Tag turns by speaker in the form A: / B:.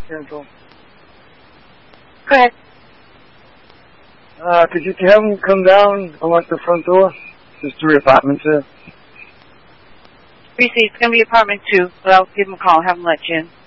A: cancel.
B: Go ahead.
A: Could you have them come down, unlock the front door? There's 3 apartments here.
B: Reese, it's going to be apartment 2, but I'll give them a call, have them let you in.